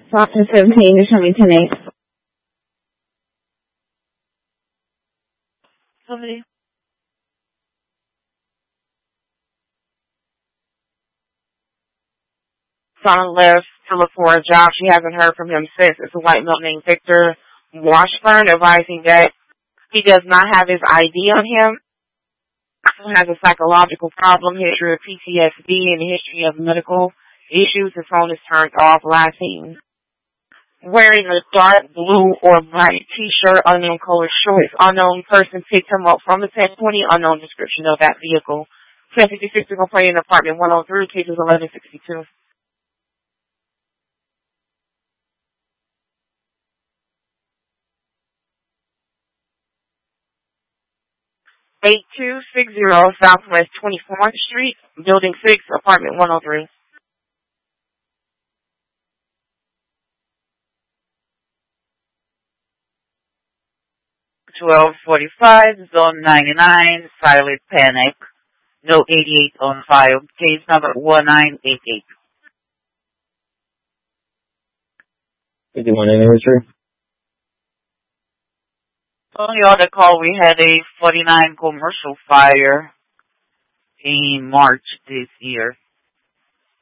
Boston 17, you show me 10-8. Somebody. Son left to look for a job. She hasn't heard from him since. It's a white male named Victor Washburn, advising that he does not have his ID on him. He has a psychological problem, history of PTSD, and a history of medical issues. His phone is turned off. Last seen wearing a dark blue or bright T-shirt, unknown color shorts. Unknown person picked him up from the 1020, unknown description of that vehicle. 1056 is in apartment 103, cases 1162. 8260 Southwest 24th Street, Building 6, Apartment 103. $12.45, Zone 99, Silent Panic. No 88 on file. Case number 1988. 51 anniversary. On the other call, we had a 49 commercial fire in March this year.